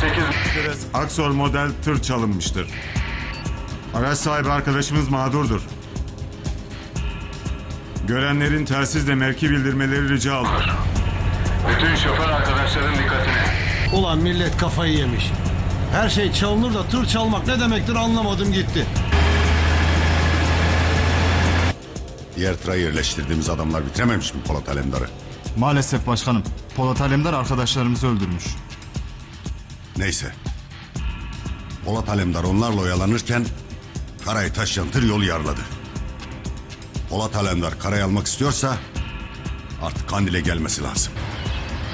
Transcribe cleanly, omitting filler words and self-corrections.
Aksor model tır çalınmıştır. Araç sahibi arkadaşımız mağdurdur. Görenlerin telsizle mevki bildirmeleri rica olunur. Bütün şoför arkadaşların dikkatine. Ulan millet kafayı yemiş. Her şey çalınır da tır çalmak ne demektir anlamadım gitti. Diğer tıra yerleştirdiğimiz adamlar bitirememiş mi Polat Alemdar'ı? Maalesef başkanım. Polat Alemdar arkadaşlarımızı öldürmüş. Neyse. Polat Alemdar onlarla oyalanırken karayı taşıyan tır yolu yarladı. Polat Alemdar karayı almak istiyorsa artık Kandil'e gelmesi lazım.